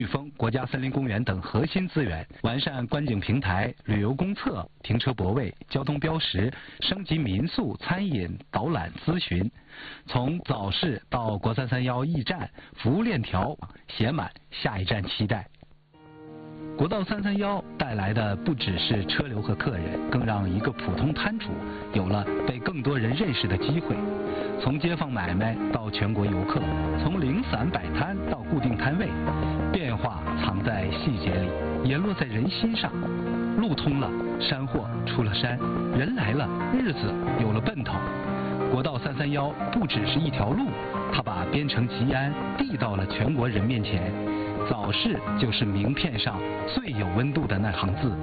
玉峰国家森林公园等核心资源，完善观景平台、旅游公厕、停车泊位、交通标识，升级民宿、餐饮、导览咨询。从早市到国331驿站，服务链条写满下一站期待。国道331带来的不只是车流和客人，更让一个普通摊主有了被更多人认识的机会。从街坊买卖到全国游客，从零散摆摊到固定摊位，变化藏在细节里，也落在人心上。路通了，山货出了山，人来了，日子有了奔头。国道331不只是一条路，它把边城吉安递到了全国人面前。早市就是名片上最有温度的那行字。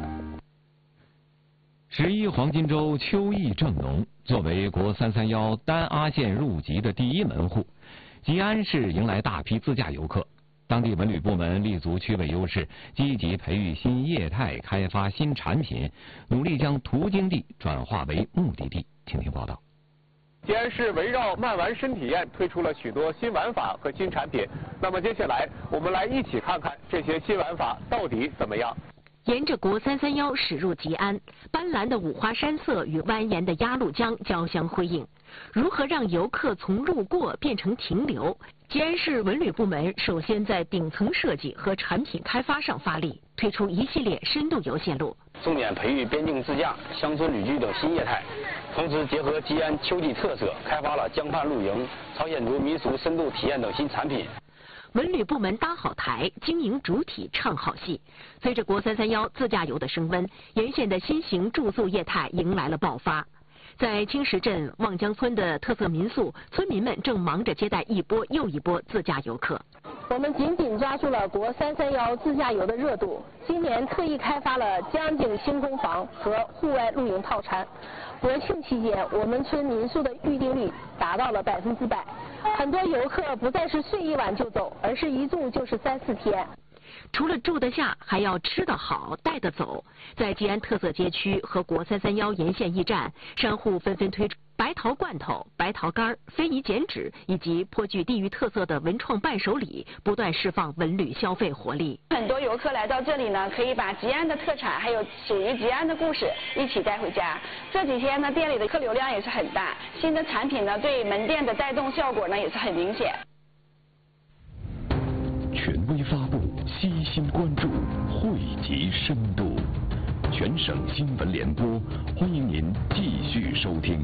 11黄金周秋意正浓，作为国331单阿线入籍的第一门户，吉安市迎来大批自驾游客。当地文旅部门立足区位优势，积极培育新业态，开发新产品，努力将途经地转化为目的地。请听报道。 吉安市围绕慢玩深体验推出了许多新玩法和新产品。那么接下来我们来一起看看这些新玩法到底怎么样。 沿着国331驶入吉安，斑斓的五花山色与蜿蜒的鸭绿江交相辉映。如何让游客从路过变成停留？吉安市文旅部门首先在顶层设计和产品开发上发力，推出一系列深度游线路， 重点培育边境自驾、乡村旅居等新业态，同时结合吉安秋季特色，开发了江畔露营、朝鲜族民俗深度体验等新产品。 文旅部门搭好台，经营主体唱好戏。随着国331自驾游的升温，沿线的新型住宿业态迎来了爆发。在青石镇望江村的特色民宿，村民们正忙着接待一波又一波自驾游客。 我们紧紧抓住了国331自驾游的热度，今年特意开发了江景星空房和户外露营套餐。国庆期间，我们村民宿的预订率达到了100%，很多游客不再是睡一晚就走，而是一住就是3、4天。 除了住得下，还要吃得好、带得走。在吉安特色街区和国331沿线驿站，商户纷纷推出白桃罐头、白桃干、非遗剪纸以及颇具地域特色的文创伴手礼，不断释放文旅消费活力。 很多游客来到这里呢，可以把吉安的特产还有属于吉安的故事一起带回家。这几天呢，店里的客流量也是很大，新的产品呢，对门店的带动效果呢也是很明显。 权威发布，悉心关注，汇集深度。全省新闻联播，欢迎您继续收听。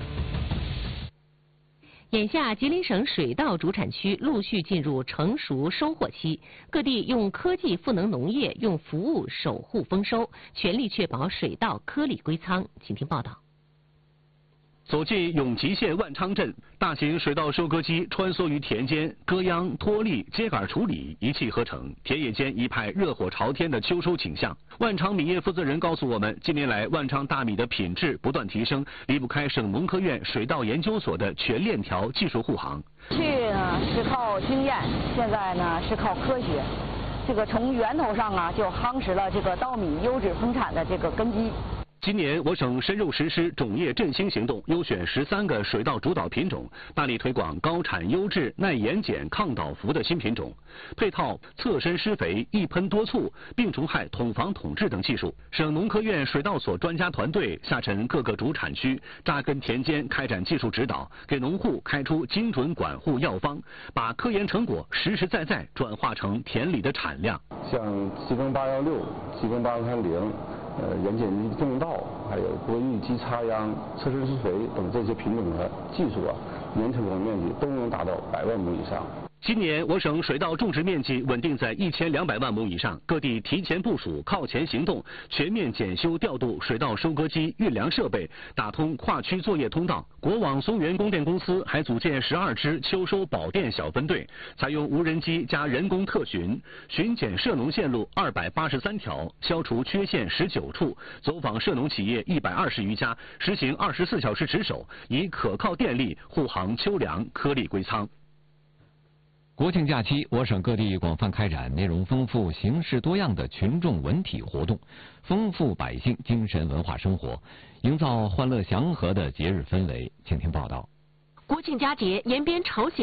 眼下，吉林省水稻主产区陆续进入成熟收获期，各地用科技赋能农业，用服务守护丰收，全力确保水稻颗粒归仓。请听报道。 走进永吉县万昌镇，大型水稻收割机穿梭于田间，割秧、脱粒、秸秆处理一气呵成，田野间一派热火朝天的秋收景象。万昌米业负责人告诉我们，近年来万昌大米的品质不断提升，离不开省农科院水稻研究所的全链条技术护航。 去呢是靠经验，现在呢是靠科学。这个从源头上啊，就夯实了这个稻米优质丰产的这个根基。 今年我省深入实施种业振兴行动，优选13个水稻主导品种，大力推广高产优质、耐盐碱、抗倒伏的新品种，配套侧身施肥、一喷多促、病虫害统防统治等技术。省农科院水稻所专家团队下沉各个主产区，扎根田间，开展技术指导，给农户开出精准管护药方，把科研成果实实在在转化成田里的产量。 像疾风816、疾风8330。盐碱种稻，还有多玉基插秧、侧身施肥等这些品种的技术啊，年成果面积都能达到100万亩以上。 今年我省水稻种植面积稳定在1200万亩以上，各地提前部署、靠前行动，全面检修调度水稻收割机、运粮设备，打通跨区作业通道。国网松原供电公司还组建12支秋收保电小分队，采用无人机加人工特巡，巡检涉农线路283条，消除缺陷19处，走访涉农企业120余家，实行24小时值守，以可靠电力护航秋粮颗粒归仓。 国庆假期，我省各地广泛开展内容丰富、形式多样的群众文体活动，丰富百姓精神文化生活，营造欢乐祥和的节日氛围。请听报道。 国庆佳节，延边朝鲜